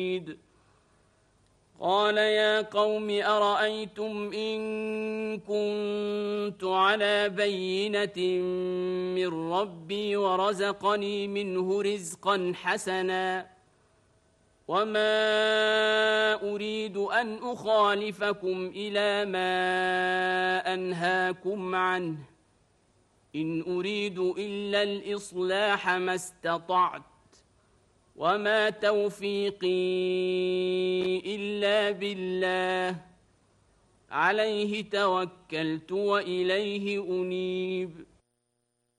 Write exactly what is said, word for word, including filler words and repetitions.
قال يا قوم أرأيتم إن كنت على بينة من ربي ورزقني منه رزقا حسنا وما أريد أن أخالفكم إلى ما أنهاكم عنه إن أريد إلا الإصلاح ما استطعت وما توفيقي إلا بالله عليه توكلت وإليه أنيب